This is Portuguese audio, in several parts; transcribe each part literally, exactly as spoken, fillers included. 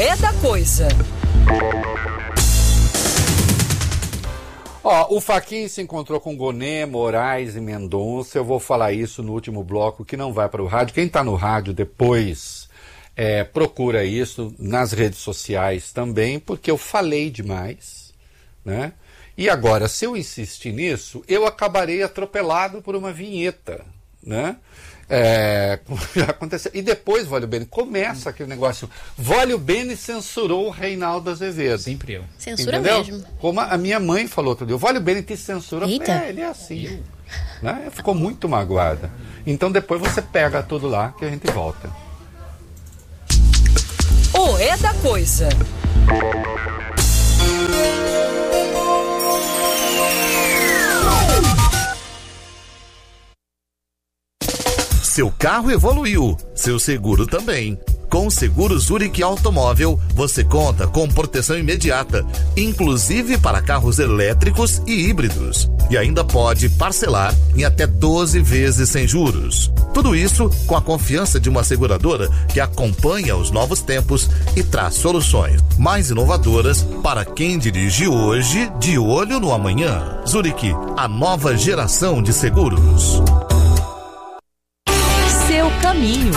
É da coisa. Ó, o Fachin se encontrou com Gonet, Moraes e Mendonça. Eu vou falar isso no último bloco, que não vai para o rádio. Quem está no rádio depois é, procura isso nas redes sociais também, porque eu falei demais, né? E agora, se eu insistir nisso, eu acabarei atropelado por uma vinheta, né? É, já aconteceu. E depois, Vólio Bene, começa aquele negócio. Vólio Bene censurou o Reinaldo Azevedo. Sempre eu. Censura Entendeu? mesmo. Como a minha mãe falou outro dia, o Vólio Bene te censura. Eita. É, ele é assim. Né? Ficou muito magoada. Então depois você pega tudo lá que a gente volta. O É da Coisa. Seu carro evoluiu, seu seguro também. Com o Seguro Zurich Automóvel, você conta com proteção imediata, inclusive para carros elétricos e híbridos. E ainda pode parcelar em até doze vezes sem juros. Tudo isso com a confiança de uma seguradora que acompanha os novos tempos e traz soluções mais inovadoras para quem dirige hoje, de olho no amanhã. Zurich, a nova geração de seguros. Seu caminho.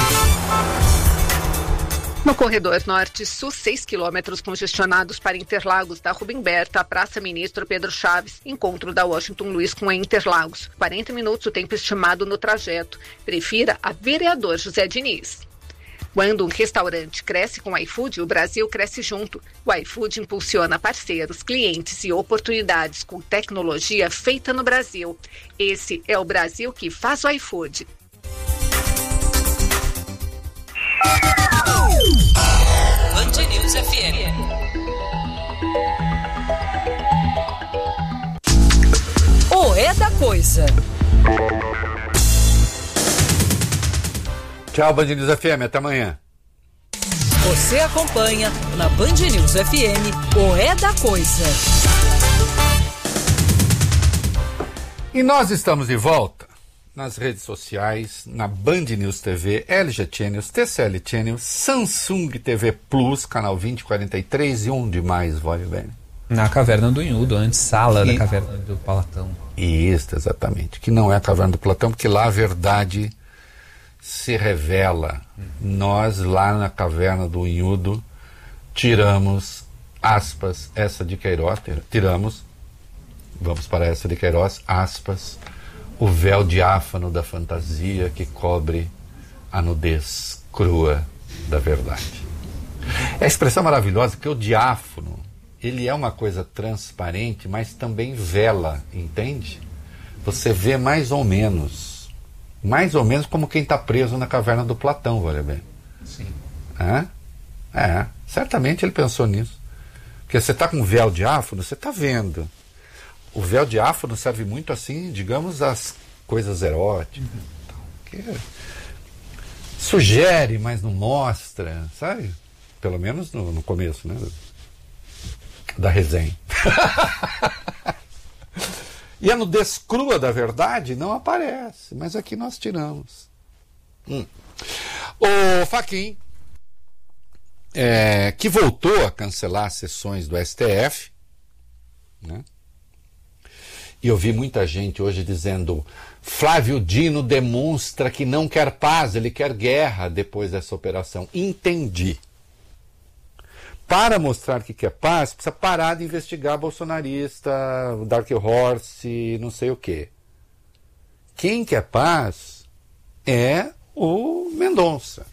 No corredor norte-sul, seis quilômetros congestionados para Interlagos, da Rubem Berta à Praça Ministro Pedro Chaves, encontro da Washington Luiz com a Interlagos. quarenta minutos o tempo estimado no trajeto. Prefira a Vereador José Diniz. Quando um restaurante cresce com o iFood, o Brasil cresce junto. O iFood impulsiona parceiros, clientes e oportunidades com tecnologia feita no Brasil. Esse é o Brasil que faz o iFood. Band News F M. O É da Coisa. Tchau, Band News F M. Até amanhã. Você acompanha na Band News F M o É da Coisa. E nós estamos de volta nas redes sociais, na Band News T V, L G Channels, T C L Channels, Samsung T V Plus, canal vinte e quarenta e três e onde mais, Vólio Bene? Na Caverna do Inhudo, antes sala E... da Caverna do Platão. Isso, exatamente. Que não é a Caverna do Platão, porque lá a verdade se revela. Uhum. Nós, lá na Caverna do Inhudo, tiramos, aspas, essa de Queiroz, tiramos, vamos para essa de Queiroz, aspas, o véu diáfano da fantasia que cobre a nudez crua da verdade. É a expressão maravilhosa que o diáfano, ele é uma coisa transparente, mas também vela, entende? Você vê mais ou menos, mais ou menos como quem está preso na caverna do Platão, olha bem. Sim. É? É, certamente ele pensou nisso. Porque você está com um véu diáfano, você está vendo. O véu diáfano serve muito assim, digamos, as coisas eróticas. Uhum. Que sugere, mas não mostra, sabe? Pelo menos no, no começo, né? Da resenha. E a nudez crua da verdade não aparece, mas aqui nós tiramos. Hum. O Fachin, é, que voltou a cancelar as sessões do S T F, né? E eu vi muita gente hoje dizendo: Flávio Dino demonstra que não quer paz, ele quer guerra depois dessa operação. Entendi. Para mostrar que quer paz, precisa parar de investigar bolsonarista, Dark Horse, não sei o quê. Quem quer paz é o Mendonça,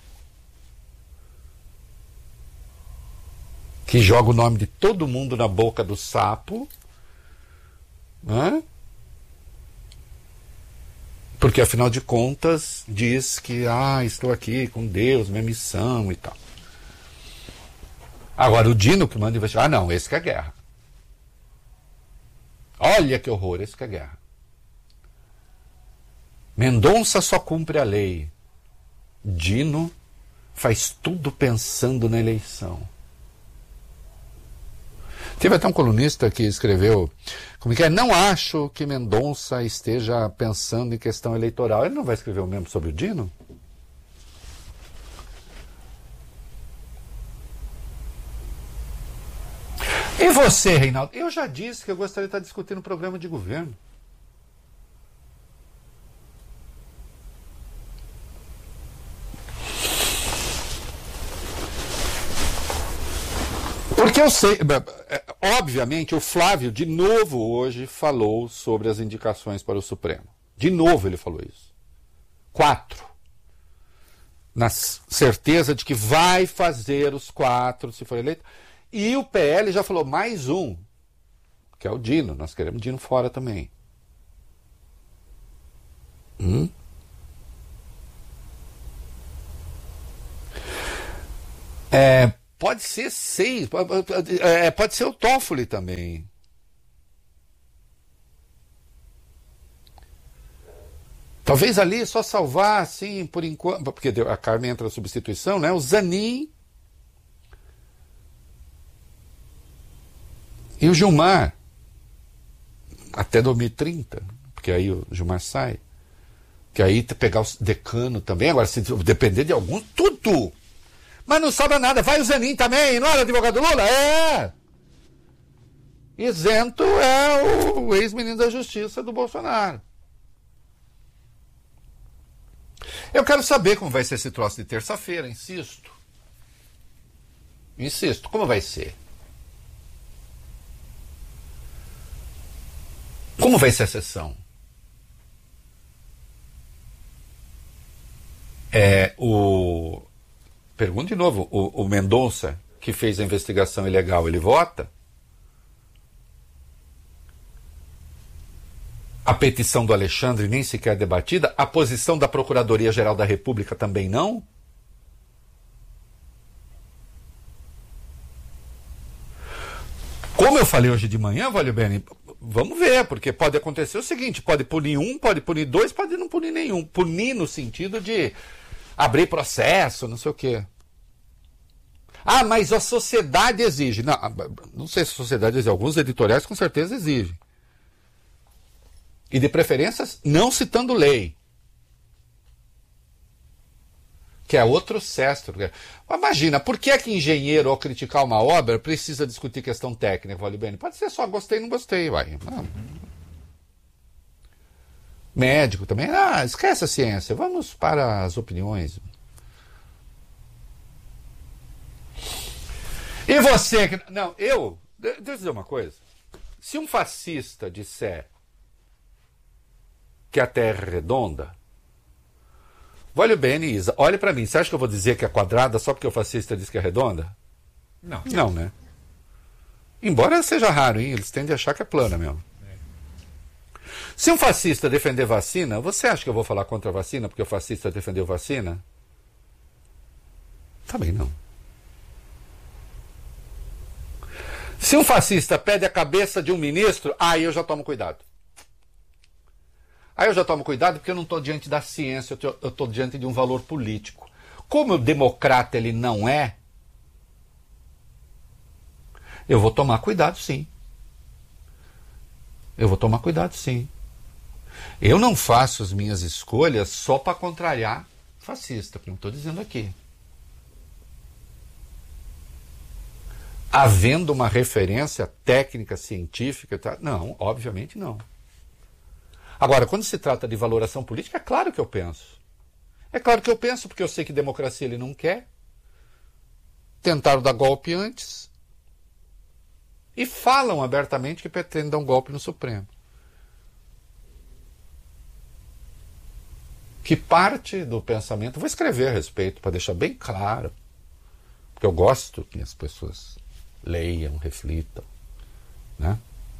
que joga o nome de todo mundo na boca do sapo, né? Porque afinal de contas diz que ah, estou aqui com Deus, minha missão e tal. Agora o Dino que manda investigar, ah não, esse que é guerra. Olha que horror, esse que é guerra. Mendonça só cumpre a lei. Dino faz tudo pensando na eleição. Teve até um colunista que escreveu, como que é, não acho que Mendonça esteja pensando em questão eleitoral. Ele não vai escrever o mesmo sobre o Dino? E você, Reinaldo? Eu já disse que eu gostaria de estar discutindo o programa de governo. Porque eu sei, obviamente, o Flávio, de novo hoje, falou sobre as indicações para o Supremo. De novo ele falou isso. Quatro. Na certeza de que vai fazer os quatro, se for eleito. E o P L já falou mais um, que é o Dino. Nós queremos Dino fora também. Hum? É... Pode ser seis, é, pode ser o Toffoli também. Talvez ali só salvar, assim, por enquanto, porque a Carmen entra na substituição, né? O Zanin e o Gilmar, até dois mil e trinta, porque aí o Gilmar sai. Que aí pegar o decano também, agora se depender de algum, tudo. Mas não sobra nada. Vai o Zanin também, não era advogado Lula? É! Isento é o ex-ministro da Justiça do Bolsonaro. Eu quero saber como vai ser esse troço de terça-feira, insisto. Insisto, como vai ser? Como vai ser a sessão? É, o... Pergunto de novo, o, o Mendonça, que fez a investigação ilegal, ele vota? A petição do Alexandre nem sequer debatida? A posição da Procuradoria-Geral da República também não? Como eu falei hoje de manhã, Valio Bene, vamos ver, porque pode acontecer o seguinte, pode punir um, pode punir dois, pode não punir nenhum. Punir no sentido de abrir processo, não sei o quê. Ah, mas a sociedade exige. Não, não sei se a sociedade exige. Alguns editoriais com certeza exigem. E de preferências não citando lei. Que é outro cestro. Imagina, por que é que engenheiro, ao criticar uma obra, precisa discutir questão técnica, Valio Bene? Pode ser só gostei, não gostei, vai. Não. Médico também. Ah, esquece a ciência. Vamos para as opiniões. E você... Não, eu... Deixa eu dizer uma coisa. Se um fascista disser que a Terra é redonda, Valio Bene, Isa, olhe para mim. Você acha que eu vou dizer que é quadrada só porque o fascista diz que é redonda? Não. Não, né? Embora seja raro, hein? Eles tendem a achar que é plana mesmo. Se um fascista defender vacina, você acha que eu vou falar contra a vacina porque o fascista defendeu vacina? Também não. Se um fascista pede a cabeça de um ministro, aí eu já tomo cuidado. Aí eu já tomo cuidado porque eu não estou diante da ciência, eu estou diante de um valor político. Como o democrata ele não é, eu vou tomar cuidado sim. Eu vou tomar cuidado sim. Eu não faço as minhas escolhas só para contrariar fascista, que não estou dizendo aqui. Havendo uma referência técnica, científica, tá? Não, obviamente não. Agora, quando se trata de valoração política, é claro que eu penso. É claro que eu penso, porque eu sei que democracia ele não quer. Tentaram dar golpe antes. E falam abertamente que pretendem dar um golpe no Supremo. Que parte do pensamento... Vou escrever a respeito, para deixar bem claro. Porque eu gosto que as pessoas leiam, reflitam. Né?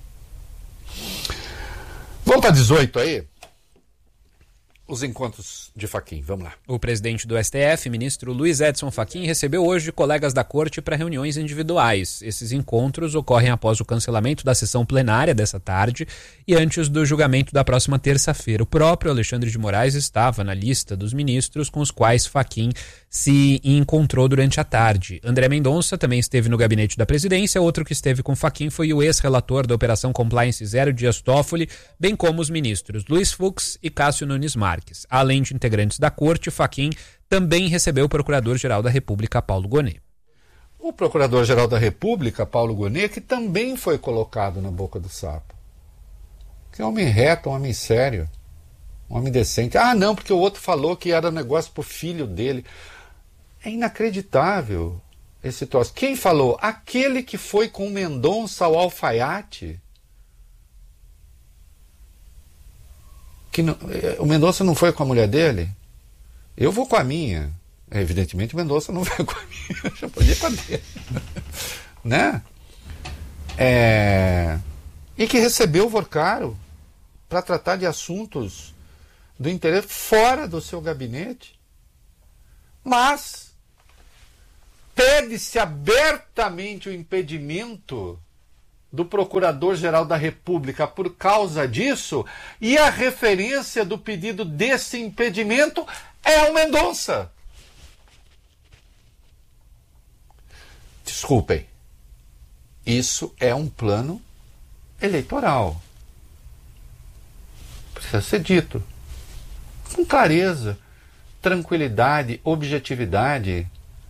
Vamos para dezoito aí? Os encontros de Fachin, vamos lá. O presidente do S T F, ministro Luiz Edson Fachin, recebeu hoje colegas da corte para reuniões individuais. Esses encontros ocorrem após o cancelamento da sessão plenária dessa tarde e antes do julgamento da próxima terça-feira. O próprio Alexandre de Moraes estava na lista dos ministros com os quais Fachin se encontrou durante a tarde. André Mendonça também esteve no gabinete da presidência. Outro que esteve com Fachin foi o ex-relator da Operação Compliance Zero, Dias Toffoli, bem como os ministros Luiz Fux e Cássio Nunes Marques. Além de integrantes da corte, Fachin também recebeu o Procurador-Geral da República, Paulo Gonet. o Procurador-Geral da República, Paulo Gonet, que também foi colocado na boca do sapo. Que é um homem reto, um homem sério, um homem decente. Ah, não, porque o outro falou que era negócio pro filho dele. É inacreditável esse troço. Quem falou? Aquele que foi com o Mendonça ao alfaiate. Que não, o Mendonça não foi com a mulher dele? Eu vou com a minha. Evidentemente o Mendonça não vai com a minha. Já podia ir com a dele. Né? É... E que recebeu o Vorcaro para tratar de assuntos do interesse fora do seu gabinete. Mas pede-se abertamente o impedimento do Procurador-Geral da República por causa disso, e a referência do pedido desse impedimento é o Mendonça. Desculpem, isso é um plano eleitoral. Precisa ser dito com clareza, tranquilidade, objetividade,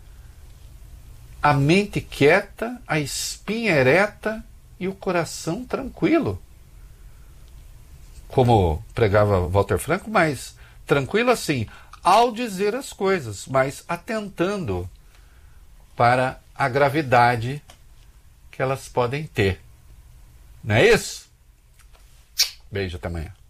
a mente quieta, a espinha ereta e o coração tranquilo. Como pregava Walter Franco, mas tranquilo assim, ao dizer as coisas, mas atentando para a gravidade que elas podem ter. Não é isso? Beijo, até amanhã.